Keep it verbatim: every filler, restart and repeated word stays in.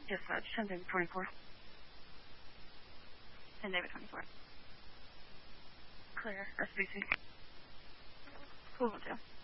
Dispatch, ten David twenty-four. ten David twenty-four. Clear, S B C. Cool, Hotel.